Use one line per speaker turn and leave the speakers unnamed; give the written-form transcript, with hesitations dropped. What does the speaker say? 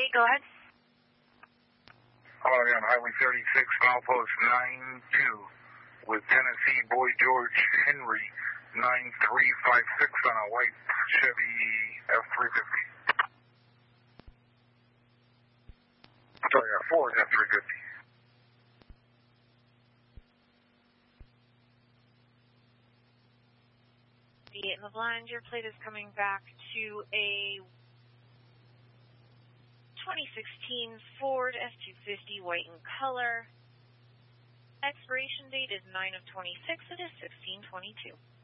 go ahead.
Hello, on Highway 36, milepost 92 with Tennessee Boy George Henry 9356 on a white Chevy F350. Sorry, a Ford F350.
In the blind, your plate is coming back to a 2016 Ford F250 white in color. Expiration date is 9/26. It is 16/22.